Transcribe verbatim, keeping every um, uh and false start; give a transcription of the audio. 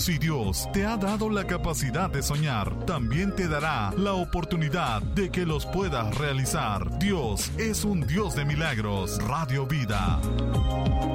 Si Dios te ha dado la capacidad de soñar, también te dará la oportunidad de que los puedas realizar. Dios es un Dios de milagros. Radio Vida.